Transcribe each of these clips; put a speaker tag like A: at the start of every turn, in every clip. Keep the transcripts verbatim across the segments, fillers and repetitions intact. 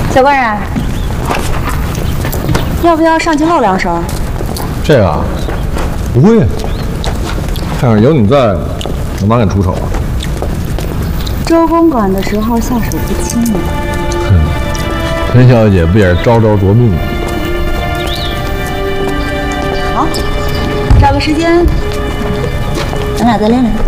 A: 小官人，要不要上去露两手？
B: 这个啊，不会。看着有你在，我哪敢出手啊？
A: 周公馆的时候下手不轻啊。
B: 哼，陈小姐不也是招招夺命吗？
A: 好，找个时间，咱俩再练练。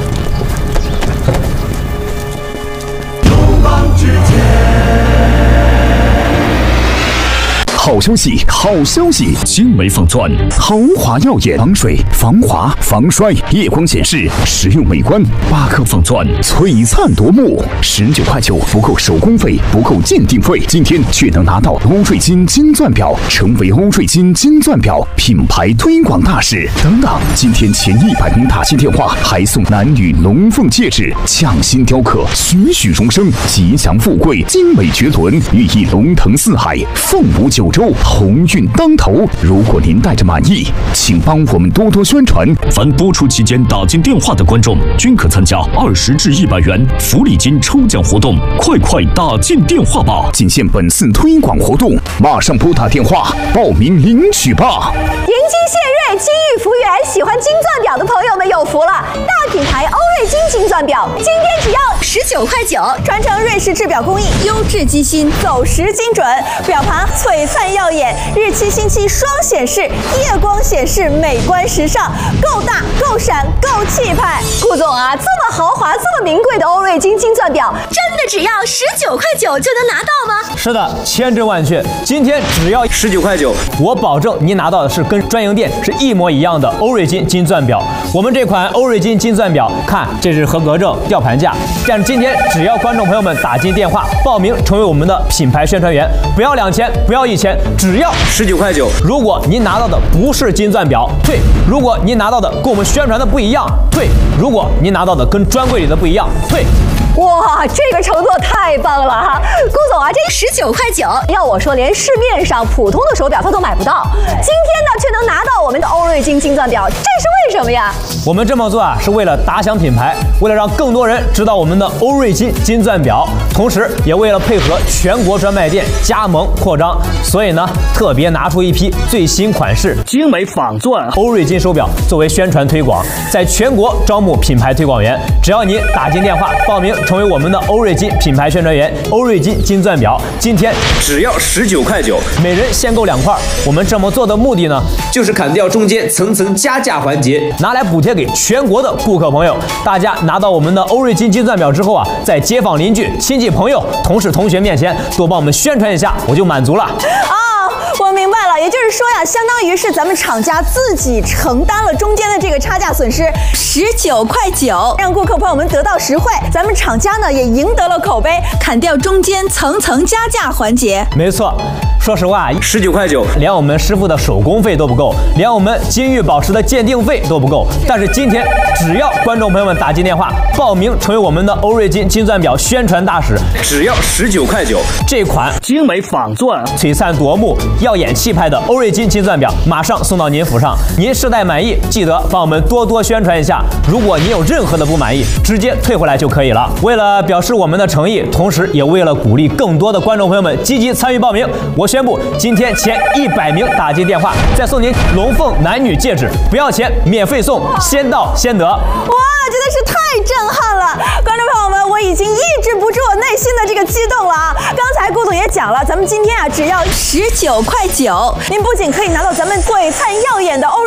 C: 好消息，好消息！精美仿钻，豪华耀眼，防水、防滑、防摔，夜光显示，实用美观。八克仿钻，璀璨夺目，十九块九，不扣手工费，不扣鉴定费，今天却能拿到欧瑞金金钻表，成为欧瑞金金钻表品牌推广大使。等等，今天前一百名打进电话，还送男女龙凤戒指，匠心雕刻，栩栩荣生，吉祥富贵，精美绝伦，寓意龙腾四海，凤舞九州。 鸿运当头，如果您带着满意，请帮我们多多宣传。
D: 凡播出期间打进电话的观众，均可参加二十至一百元福利金抽奖活动，快快打进电话吧！
C: 仅限本次推广活动，马上拨打电话报名领取吧！
E: 迎金献瑞，金玉福源，喜欢金钻表的朋友们有福了！大品牌欧瑞金金钻表，今天只要十九块九，传承瑞士制表工艺，优质机芯，走时精准，表盘璀璨耀眼，日期星期双显示，夜光显示，美观时尚，够大够闪够气派。顾总啊，这么豪华、这么名贵的欧瑞金金钻表，真的只要十九块九就能拿到吗？
F: 是的，千真万确，今天只要十九块九，我保证您拿到的是跟专营店是一模一样的欧瑞金金钻表。我们这款欧瑞金金钻表，看这是合格证、吊盘价，但是今天只要观众朋友们打进电话报名成为我们的品牌宣传员，不要两千，不要一千。 只要十九块九。如果您拿到的不是金钻表，退；如果您拿到的跟我们宣传的不一样，退；如果您拿到的跟专柜里的不一样，退。
E: 哇，这个承诺太棒了哈！顾总啊，这十九块九，要我说，连市面上普通的手表他都买不到，今天呢却能拿到我们的欧瑞金金钻表，这是为什么呀？
F: 我们这么做啊，是为了打响品牌，为了让更多人知道我们的欧瑞金金钻表，同时也为了配合全国专卖店加盟扩张，所以呢，特别拿出一批最新款式
D: 精美仿钻
F: 欧瑞金手表作为宣传推广，在全国招募品牌推广员，只要您打进电话报名。 成为我们的欧瑞金品牌宣传员，欧瑞金金钻表，今天只要十九块九，每人限购两块。我们这么做的目的呢，就是砍掉中间层层加价环节，拿来补贴给全国的顾客朋友。大家拿到我们的欧瑞金金钻表之后啊，在街坊邻居、亲戚朋友、同事同学面前多帮我们宣传一下，我就满足了。
E: 啊。 我明白了，也就是说呀，相当于是咱们厂家自己承担了中间的这个差价损失，十九块九，让顾客朋友们得到实惠，咱们厂家呢也赢得了口碑，砍掉中间层层加价环节。
F: 没错，说实话，十九块九，连我们师傅的手工费都不够，连我们金玉宝石的鉴定费都不够。但是今天，只要观众朋友们打进电话报名成为我们的欧瑞金金钻表宣传大使，只要十九块九，这款
D: 精美仿钻、
F: 璀璨夺目、耀眼气派的欧瑞金金钻表马上送到您府上。您试戴满意，记得帮我们多多宣传一下。如果您有任何的不满意，直接退回来就可以了。为了表示我们的诚意，同时也为了鼓励更多的观众朋友们积极参与报名，我宣布今天前一百名打进电话，再送您龙凤男女戒指，不要钱，免费送，先到先得。哇，
E: 真的是太震撼了！观众朋友们，我已经抑制不住我内心的这个激动了啊！刚才顾总也讲了，咱们今天啊只要十九块九，您不仅可以拿到咱们璀璨耀眼的欧。